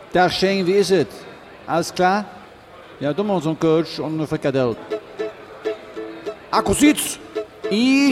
Dag Shane, wie is het? Alles klar? Ja, doe maar zo'n coach om een frikadel. Akkuziets!